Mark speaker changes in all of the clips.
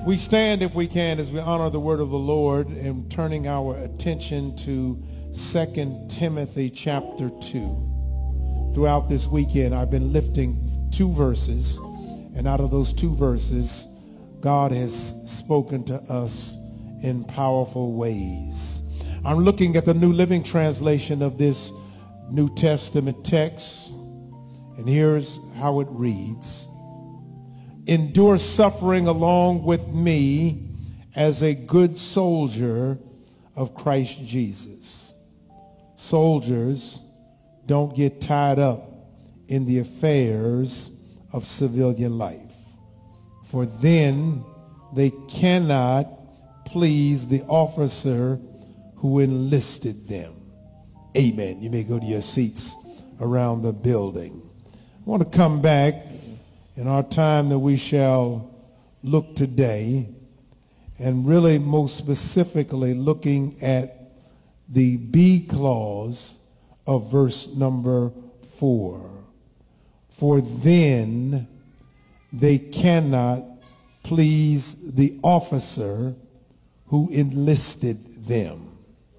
Speaker 1: We stand, if we can, as we honor the word of the Lord and turning our attention to 2 Timothy chapter 2. Throughout this weekend, I've been lifting two verses, and out of those two verses, God has spoken to us in powerful ways. I'm looking at the New Living Translation of this New Testament text, and here's how it reads. Endure suffering along with me as a good soldier of Christ Jesus. Soldiers don't get tied up in the affairs of civilian life, for then they cannot please the officer who enlisted them. Amen. You may go to your seats around the building. I want to come back in our time that we shall look today, and really most specifically looking at the B clause of verse number 4. For then they cannot please the officer who enlisted them.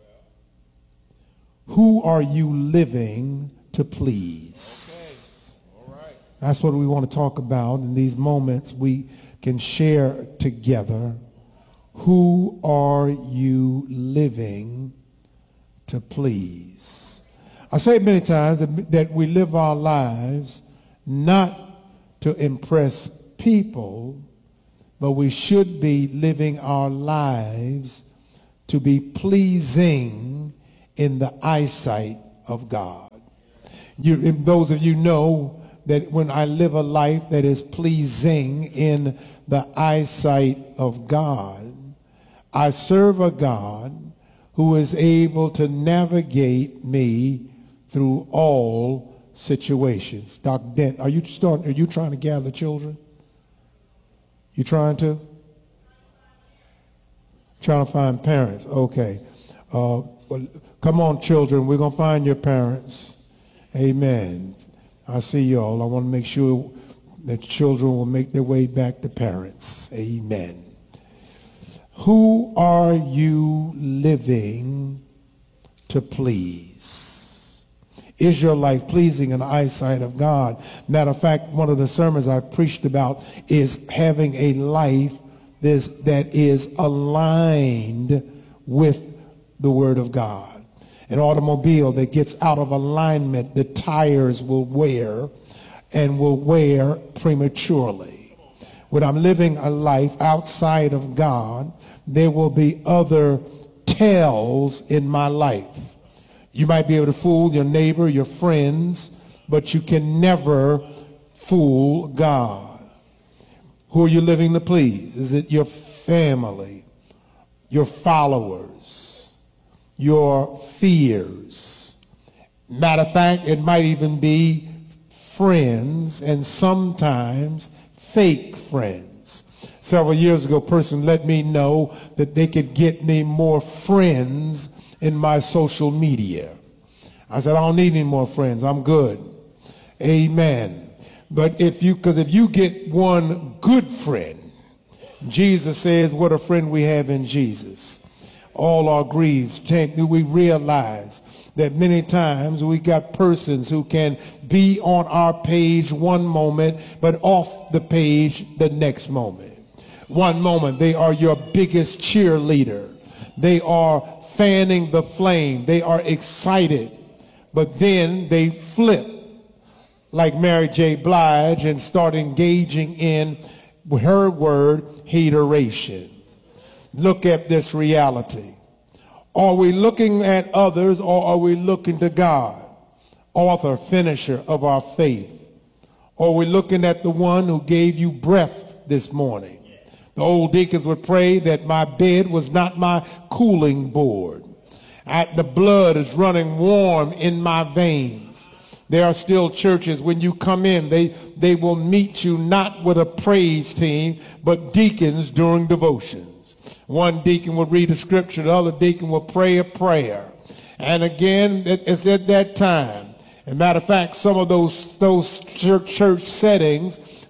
Speaker 1: Who are you living to please? That's what we want to talk about in these moments we can share together. Who are you living to please? I say many times that we live our lives not to impress people, but we should be living our lives to be pleasing in the eyesight of God. Those of you know that when I live a life that is pleasing in the eyesight of God, I serve a God who is able to navigate me through all situations. Dr. Dent, are you trying to gather children? You trying to? Trying to find parents. Okay. Well, come on, children. We're going to find your parents. Amen. I see y'all. I want to make sure that children will make their way back to parents. Amen. Who are you living to please? Is your life pleasing in the eyesight of God? Matter of fact, one of the sermons I preached about is having a life that is aligned with the Word of God. An automobile that gets out of alignment, the tires will wear and will wear prematurely. When I'm living a life outside of God, there will be other tells in my life. You might be able to fool your neighbor, your friends, but you can never fool God. Who are you living to please? Is it your family, your followers, your fears? Matter of fact, it might even be friends, and sometimes fake friends. Several years ago, a person let me know that they could get me more friends in my social media. I said, I don't need any more friends. I'm good. Amen. But if you get one good friend, Jesus says, what a friend we have in Jesus. All our griefs. Do we realize that many times we got persons who can be on our page one moment, but off the page the next moment. One moment they are your biggest cheerleader. They are fanning the flame. They are excited. But then they flip like Mary J. Blige and start engaging in her word, hateration. Look at this reality. Are we looking at others, or are we looking to God, author, finisher of our faith? Or are we looking at the one who gave you breath this morning? The old deacons would pray that my bed was not my cooling board. The blood is running warm in my veins. There are still churches, when you come in, they will meet you not with a praise team, but deacons during devotions. One deacon will read a scripture, the other deacon will pray a prayer. And again, it's at that time. As a matter of fact, some of those church settings,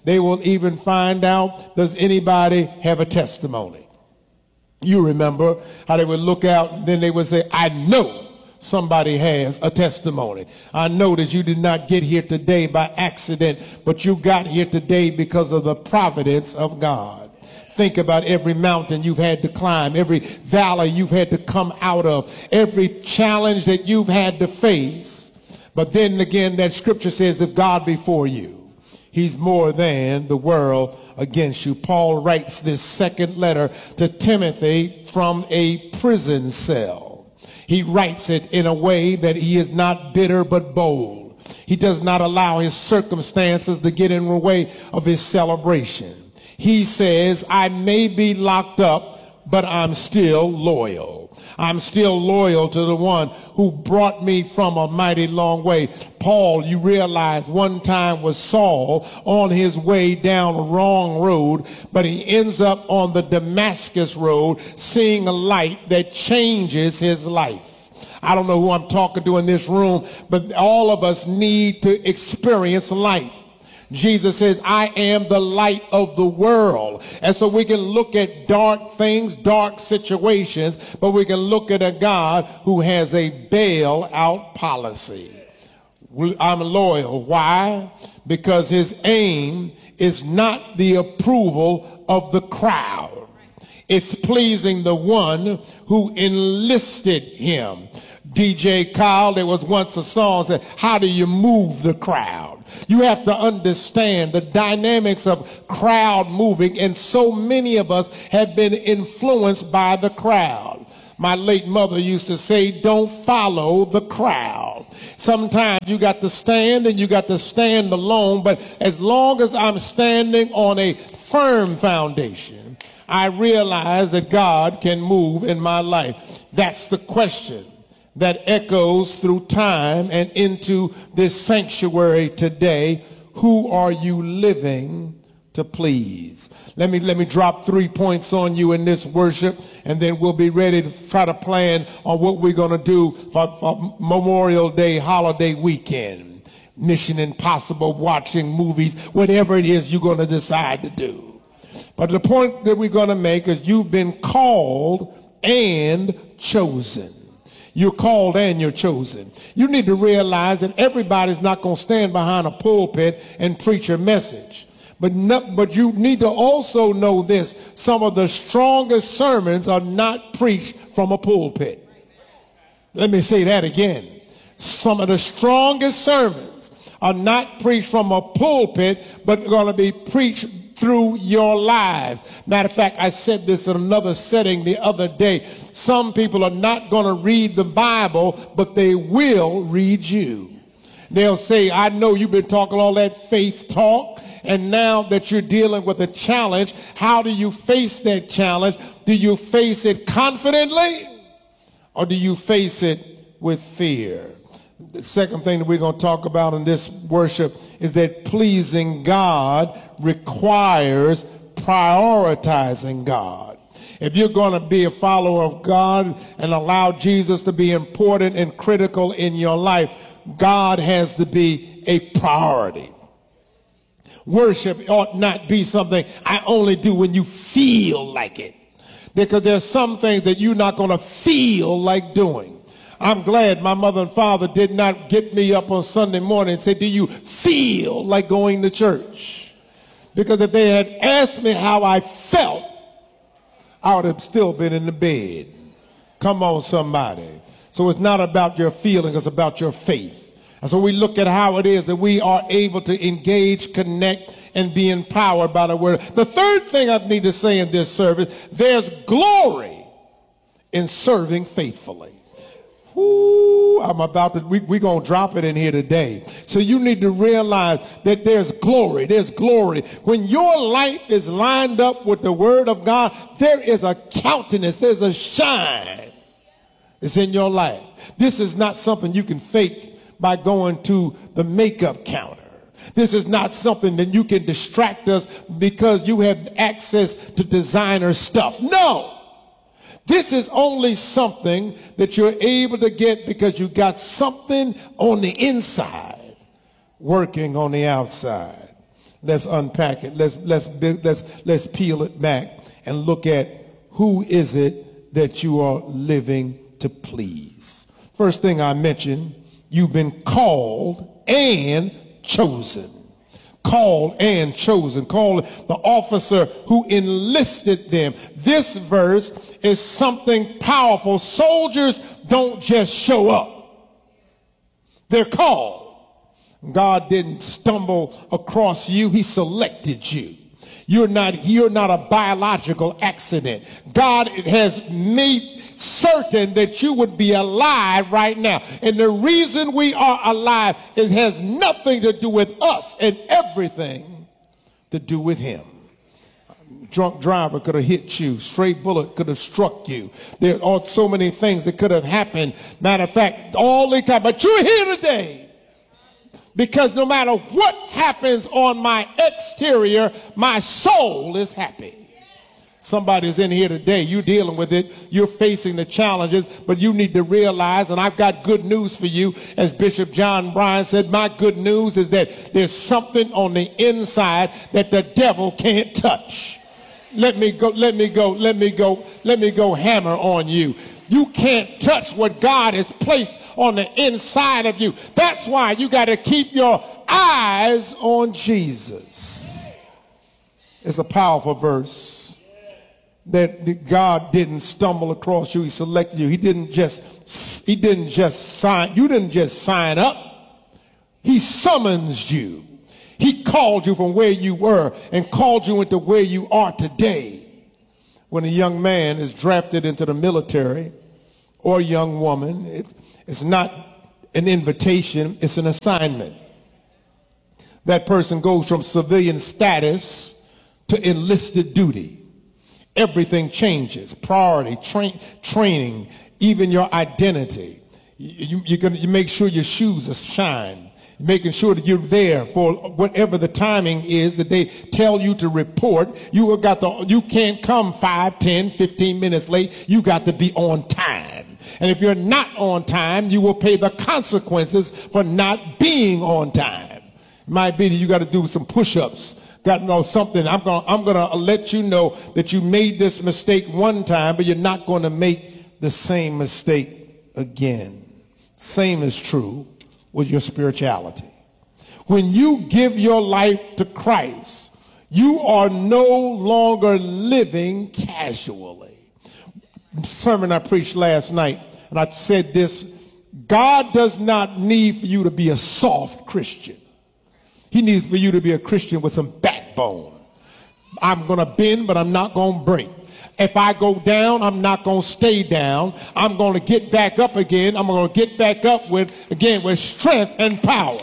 Speaker 1: They will even find out, does anybody have a testimony? You remember how they would look out and then they would say, I know somebody has a testimony. I know that you did not get here today by accident, but you got here today because of the providence of God. Think about every mountain you've had to climb, every valley you've had to come out of, every challenge that you've had to face. But then again, that scripture says, if God be for you, he's more than the world against you. Paul writes this second letter to Timothy from a prison cell. He writes it in a way that he is not bitter but bold. He does not allow his circumstances to get in the way of his celebration. He says, I may be locked up, but I'm still loyal. I'm still loyal to the one who brought me from a mighty long way. Paul, you realize, one time was Saul on his way down the wrong road, but he ends up on the Damascus road seeing a light that changes his life. I don't know who I'm talking to in this room, but all of us need to experience light. Jesus says, I am the light of the world. And so we can look at dark things, dark situations, but we can look at a God who has a bail-out policy. I'm loyal. Why? Because his aim is not the approval of the crowd. It's pleasing the one who enlisted him. DJ Kyle, there was once a song that said, how do you move the crowd? You have to understand the dynamics of crowd moving, and so many of us have been influenced by the crowd. My late mother used to say, don't follow the crowd. Sometimes you got to stand and you got to stand alone, but as long as I'm standing on a firm foundation, I realize that God can move in my life. That's the question that echoes through time and into this sanctuary today. Who are you living to please? Let me drop 3 points on you in this worship, and then we'll be ready to try to plan on what we're going to do for Memorial Day holiday weekend. Mission Impossible, watching movies, whatever it is you're going to decide to do. But the point that we're going to make is you've been called and chosen. You're called and you're chosen. You need to realize that everybody's not going to stand behind a pulpit and preach a message. But you need to also know this. Some of the strongest sermons are not preached from a pulpit. Let me say that again. Some of the strongest sermons are not preached from a pulpit, but going to be preached through your lives. Matter of fact, I said this in another setting the other day. Some people are not going to read the Bible, but they will read you. They'll say, I know you've been talking all that faith talk, and now that you're dealing with a challenge, how do you face that challenge? Do you face it confidently, or do you face it with fear? The second thing that we're going to talk about in this worship is that pleasing God requires prioritizing God. If you're going to be a follower of God and allow Jesus to be important and critical in your life, God has to be a priority. Worship ought not be something I only do when you feel like it, because there's some things that you're not going to feel like doing. I'm glad my mother and father did not get me up on Sunday morning and say, do you feel like going to church? Because if they had asked me how I felt, I would have still been in the bed. Come on, somebody. So it's not about your feeling, it's about your faith. And so we look at how it is that we are able to engage, connect, and be empowered by the word. The third thing I need to say in this service, there's glory in serving faithfully. Ooh, we're going to drop it in here today. So you need to realize that there's glory. There's glory. When your life is lined up with the word of God, there is a countenance. There's a shine that's in your life. This is not something you can fake by going to the makeup counter. This is not something that you can distract us because you have access to designer stuff. No. This is only something that you're able to get because you got something on the inside working on the outside. Let's unpack it. Let's peel it back and look at who is it that you are living to please. First thing I mentioned, you've been called and chosen. Called and chosen. Called the officer who enlisted them. This verse is something powerful. Soldiers don't just show up. They're called. God didn't stumble across you. He selected you. You're not a biological accident. God has made certain that you would be alive right now. And the reason we are alive, it has nothing to do with us and everything to do with him. Drunk driver could have hit you. Stray bullet could have struck you. There are so many things that could have happened. Matter of fact, all the time. But you're here today. Because no matter what happens on my exterior, my soul is happy. Somebody's in here today. You're dealing with it. You're facing the challenges, but you need to realize, and I've got good news for you. As Bishop John Bryan said, my good news is that there's something on the inside that the devil can't touch. Let me go hammer on you. You can't touch what God has placed on the inside of you. That's why you got to keep your eyes on Jesus. It's a powerful verse that God didn't stumble across you. He selected you. He didn't just sign. You didn't just sign up. He summons you. He called you from where you were and called you into where you are today. When a young man is drafted into the military or a young woman, it's not an invitation, it's an assignment. That person goes from civilian status to enlisted duty. Everything changes. Priority, training, even your identity. You make sure your shoes are shined. Making sure that you're there for whatever the timing is that they tell you to report. You can't come 5, 10, 15 minutes late. You got to be on time. And if you're not on time, you will pay the consequences for not being on time. It might be that you got to do some push-ups. Got to know something. I'm gonna let you know that you made this mistake one time, but you're not going to make the same mistake again. Same is true with your spirituality. When you give your life to Christ, you are no longer living casually. Sermon I preached last night, and I said this: God does not need for you to be a soft Christian. He needs for you to be a Christian with some backbone. I'm going to bend, but I'm not going to break. If I go down, I'm not going to stay down. I'm going to get back up again. I'm going to get back up with strength and power.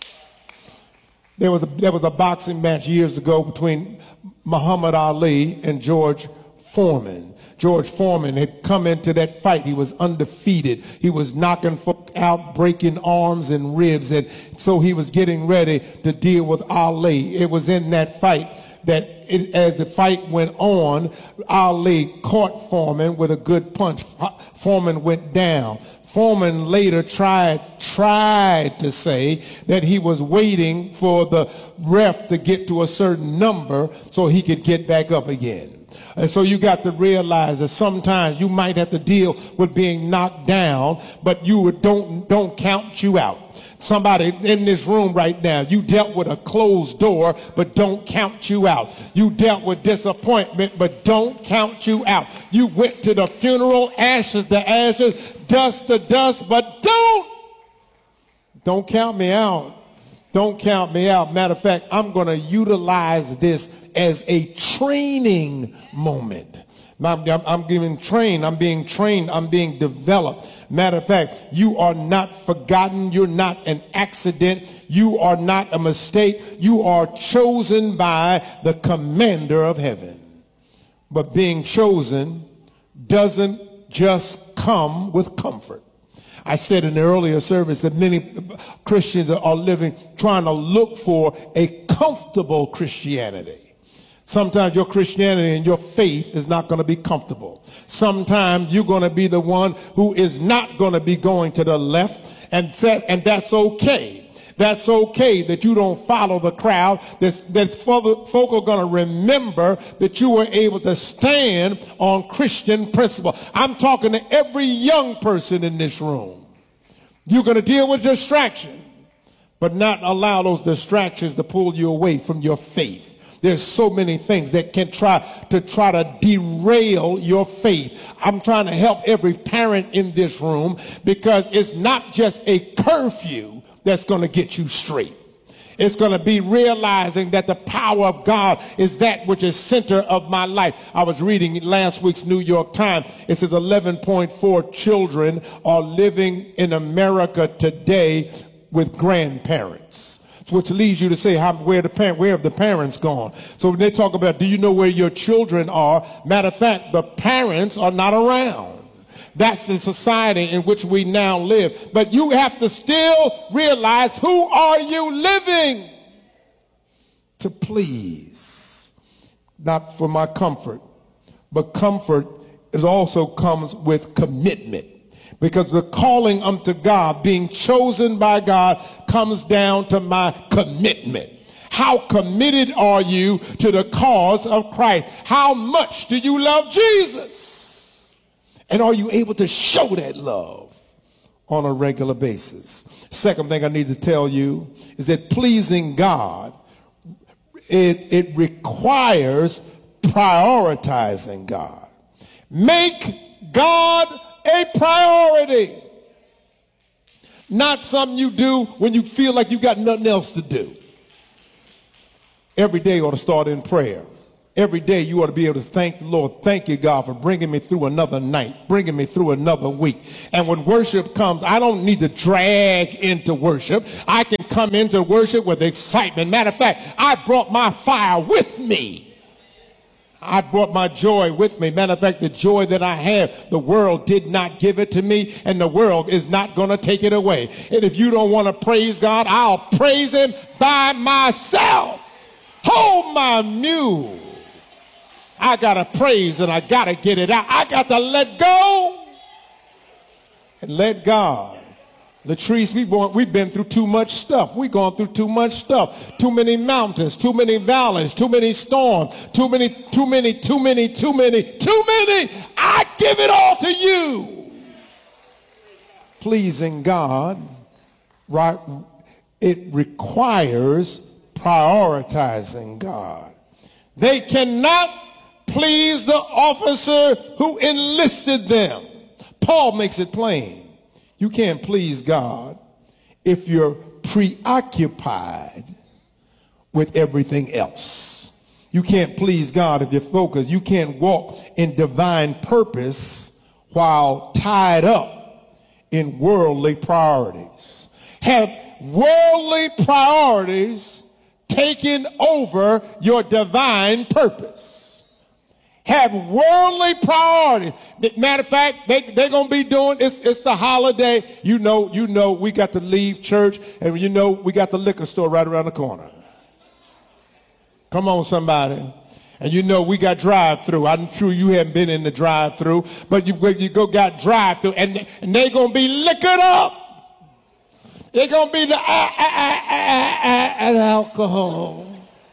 Speaker 1: There was a boxing match years ago between Muhammad Ali and George Foreman. George Foreman had come into that fight. He was undefeated. He was knocking folk out, breaking arms and ribs. And so he was getting ready to deal with Ali. It was in that fight that as the fight went on, Ali caught Foreman with a good punch. Foreman went down. Foreman later tried to say that he was waiting for the ref to get to a certain number so he could get back up again. And so you got to realize that sometimes you might have to deal with being knocked down, but don't count you out. Somebody in this room right now, you dealt with a closed door, but don't count you out. You dealt with disappointment, but don't count you out. You went to the funeral, ashes to ashes, dust to dust, but don't count me out. Don't count me out. Matter of fact, I'm going to utilize this as a training moment. I'm being trained. I'm being developed. Matter of fact, you are not forgotten. You're not an accident. You are not a mistake. You are chosen by the commander of heaven. But being chosen doesn't just come with comfort. I said in the earlier service that many Christians are trying to look for a comfortable Christianity. Sometimes your Christianity and your faith is not going to be comfortable. Sometimes you're going to be the one who is not going to be going to the left, and that's okay. That's okay that you don't follow the crowd. That folk are going to remember that you were able to stand on Christian principle. I'm talking to every young person in this room. You're going to deal with distraction, but not allow those distractions to pull you away from your faith. There's so many things that can try to derail your faith. I'm trying to help every parent in this room, because it's not just a curfew that's going to get you straight. It's going to be realizing that the power of God is that which is center of my life. I was reading last week's New York Times. It says 11.4 children are living in America today with grandparents, which leads you to say, where have the parents gone? So when they talk about, do you know where your children are? Matter of fact, the parents are not around. That's the society in which we now live. But you have to still realize, who are you living to please? Not for my comfort, but comfort also comes with commitment. Because the calling unto God, being chosen by God, comes down to my commitment. How committed are you to the cause of Christ? How much do you love Jesus? And are you able to show that love on a regular basis? Second thing I need to tell you is that pleasing God, it requires prioritizing God. Make God a priority. Not something you do when you feel like you got nothing else to do. Every day ought to start in prayer. Every day you ought to be able to thank the Lord. Thank you, God, for bringing me through another night, bringing me through another week. And when worship comes, I don't need to drag into worship. I can come into worship with excitement. Matter of fact, I brought my fire with me. I brought my joy with me. Matter of fact, the joy that I have, the world did not give it to me, and the world is not going to take it away. And if you don't want to praise God, I'll praise him by myself. Hold my mule. I got to praise, and I got to get it out. I got to let go and let God. Latrice, we've been through too much stuff. We've gone through too much stuff. Too many mountains, too many valleys, too many storms, too many. I give it all to you. Pleasing God, right? It requires prioritizing God. They cannot please the officer who enlisted them. Paul makes it plain. You can't please God if you're preoccupied with everything else. You can't please God if you're focused. You can't walk in divine purpose while tied up in worldly priorities. Have worldly priorities taken over your divine purpose? Have worldly priorities. Matter of fact, they're going to be doing, it's the holiday. You know, we got to leave church, and we got the liquor store right around the corner. Come on, somebody. And we got drive-through. I'm sure you haven't been in the drive-through, but you got drive-through, and they're going to be liquored up. They're going to be the alcohol.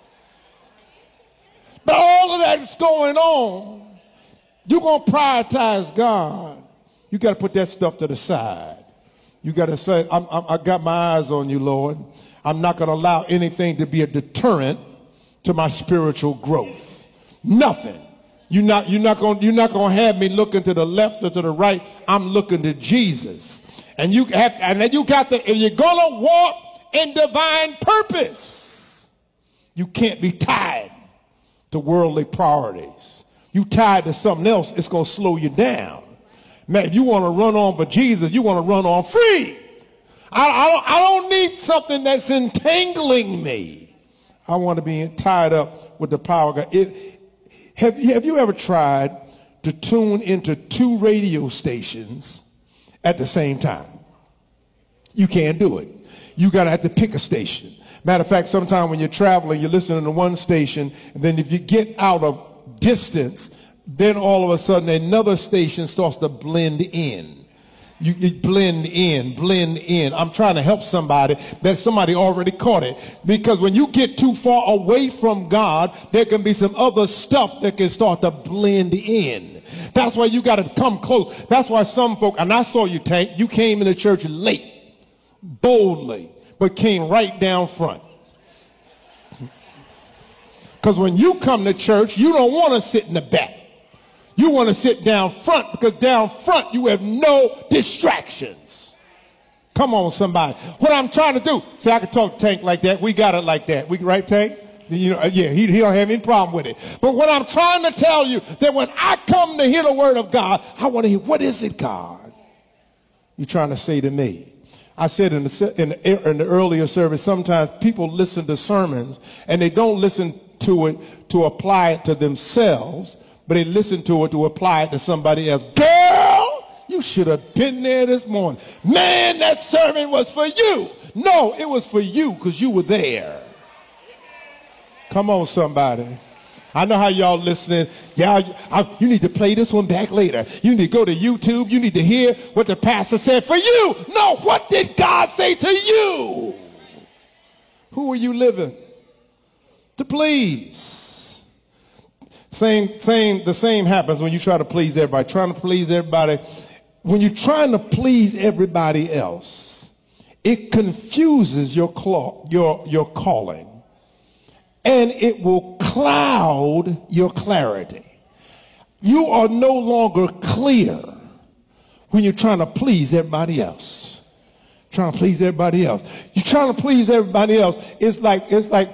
Speaker 1: But all of that's going on. You're going to prioritize God. You got to put that stuff to the side. You got to say, I got my eyes on you, Lord. I'm not going to allow anything to be a deterrent to my spiritual growth. Nothing. You're not going to have me looking to the left or to the right. I'm looking to Jesus. And then you got to, if you're going to walk in divine purpose, you can't be tied to worldly priorities. You tied to something else, it's going to slow you down. Man, if you want to run on for Jesus, you want to run on free. I don't need something that's entangling me. I want to be tied up with the power of God. Have you ever tried to tune into 2 radio stations at the same time? You can't do it. You got to have to pick a station. Matter of fact, sometimes when you're traveling, you're listening to one station, and then if you get out of distance, then all of a sudden another station starts to blend in. You blend in, blend in. I'm trying to help somebody that somebody already caught it. Because when you get too far away from God, there can be some other stuff that can start to blend in. That's why you got to come close. That's why some folk, and I saw you, Tank, you came in the church late, boldly, but came right down front. Because when you come to church, you don't want to sit in the back. You want to sit down front, because down front you have no distractions. Come on, somebody. What I'm trying to do, see, I can talk to Tank like that. We got it like that. We right, Tank? You know, yeah, he don't have any problem with it. But what I'm trying to tell you, that when I come to hear the word of God, I want to hear, what is it, God, you're trying to say to me? I said in the earlier service, sometimes people listen to sermons and they don't listen to it to apply it to themselves, but they listen to it to apply it to somebody else. Girl, you should have been there this morning. Man, that sermon was for you. No, it was for you because you were there. Come on, somebody. I know how y'all listening. You need to play this one back later. You need to go to YouTube. You need to hear what the pastor said for you. No, what did God say to you? Who are you living to please? The same happens when you try to please everybody. Trying to please everybody. When you're trying to please everybody else, it confuses your calling. And it will cloud your clarity. You are no longer clear when you're trying to please everybody else. Trying to please everybody else. You're trying to please everybody else. It's like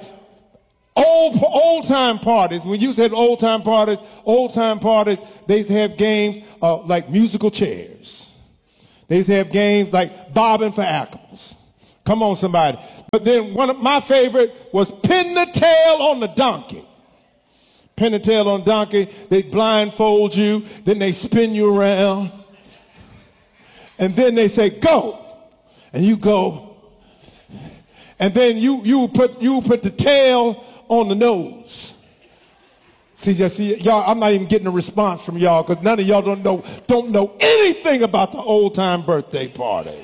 Speaker 1: old time parties. When you said old time parties, they have games like musical chairs. They have games like bobbing for apples. Come on, somebody. But then one of my favorite was pin the tail on the donkey. Pin the tail on the donkey. They blindfold you. Then they spin you around. And then they say, go. And you go. And then you put the tail on the nose. See, y'all, I'm not even getting a response from y'all because none of y'all don't know anything about the old time birthday party.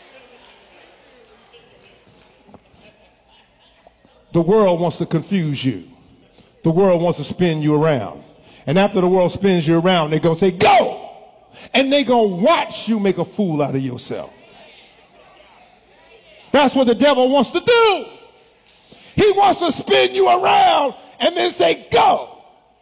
Speaker 1: The world wants to confuse you. The world wants to spin you around. And after the world spins you around, they're going to say, go! And they're going to watch you make a fool out of yourself. That's what the devil wants to do. He wants to spin you around and then say, go!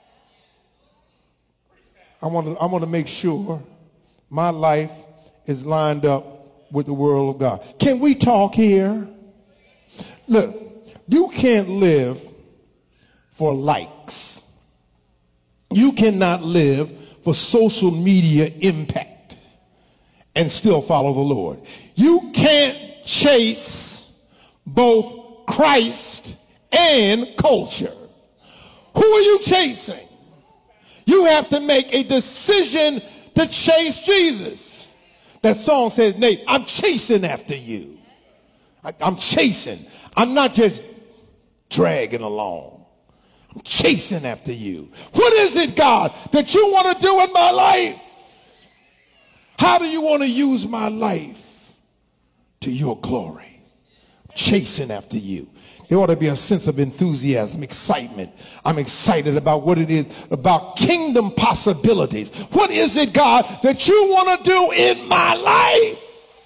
Speaker 1: I want to make sure my life is lined up with the word of God. Can we talk here? Look. You can't live for likes. You cannot live for social media impact and still follow the Lord. You can't chase both Christ and culture. Who are you chasing? You have to make a decision to chase Jesus. That song says, Nate, I'm chasing after you. I'm chasing. I'm not just dragging along. I'm chasing after you. What is it, God, that you want to do in my life? How do you want to use my life to your glory? I'm chasing after you. There ought to be a sense of enthusiasm, excitement. I'm excited about what it is, about kingdom possibilities. What is it, God, that you want to do in my life?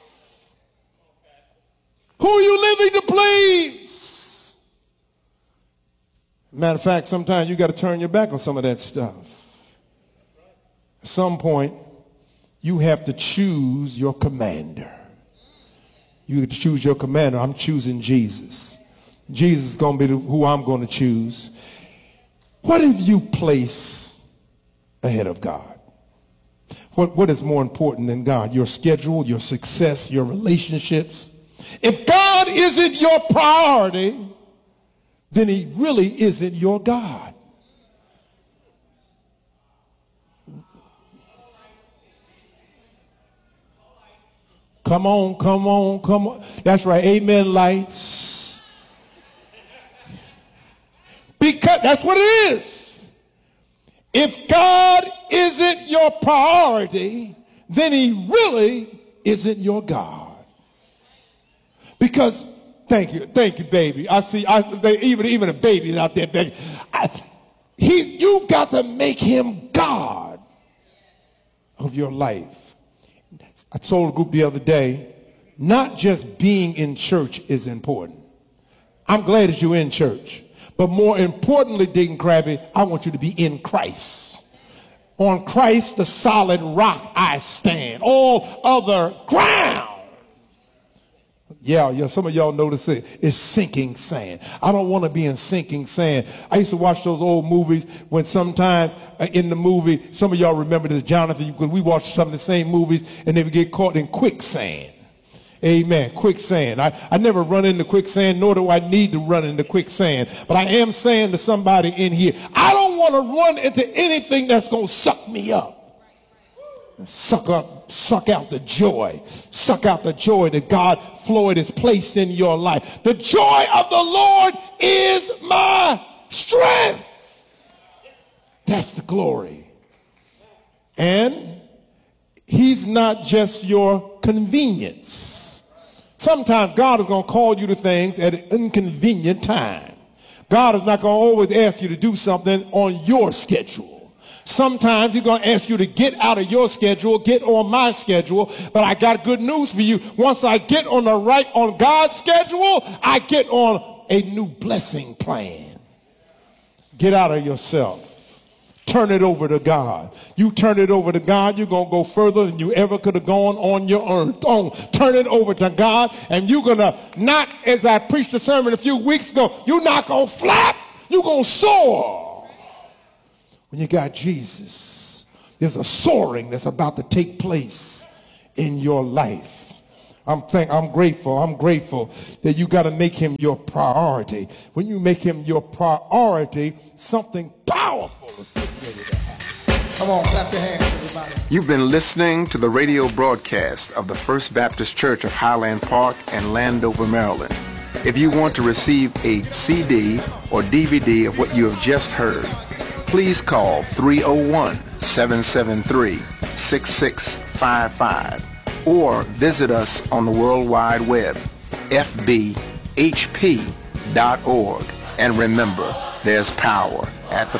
Speaker 1: Who are you living to please? Matter of fact, sometimes you got to turn your back on some of that stuff. At some point, you have to choose your commander. You have to choose your commander. I'm choosing Jesus. Jesus is going to be who I'm going to choose. What have you placed ahead of God? What is more important than God? Your schedule, your success, your relationships? If God isn't your priority, then he really isn't your God. Come on, come on, come on. That's right. Amen, lights. Because that's what it is. If God isn't your priority, then he really isn't your God. Because, thank you, baby. I see, even a baby out there begging. You've got to make him God of your life. I told a group the other day, not just being in church is important. I'm glad that you're in church. But more importantly, Deacon Crabby, I want you to be in Christ. On Christ, the solid rock I stand. All other ground. Yeah, some of y'all notice it. It's sinking sand. I don't want to be in sinking sand. I used to watch those old movies when sometimes in the movie, some of y'all remember this, Jonathan, because we watched some of the same movies and they would get caught in quicksand. Amen. Quicksand. I never run into quicksand, nor do I need to run into quicksand. But I am saying to somebody in here, I don't want to run into anything that's going to suck me up. Suck out the joy. Suck out the joy that God, Floyd, has placed in your life. The joy of the Lord is my strength. That's the glory. And he's not just your convenience. Sometimes God is going to call you to things at an inconvenient time. God is not going to always ask you to do something on your schedule. Sometimes he's going to ask you to get out of your schedule, get on my schedule. But I got good news for you. Once I get on God's schedule, I get on a new blessing plan. Get out of yourself. Turn it over to God. You turn it over to God, you're going to go further than you ever could have gone on your own. Turn it over to God, and you're going to not, as I preached a sermon a few weeks ago, you're not going to flap, you're going to soar. When you got Jesus, there's a soaring that's about to take place in your life. I'm grateful that you got to make him your priority. When you make him your priority, something powerful is getting ready to happen. Come on, clap your hands, everybody.
Speaker 2: You've been listening to the radio broadcast of the First Baptist Church of Highland Park in Landover, Maryland. If you want to receive a CD or DVD of what you have just heard, please call 301-773-6655 or visit us on the World Wide Web, fbhp.org. And remember, there's power at the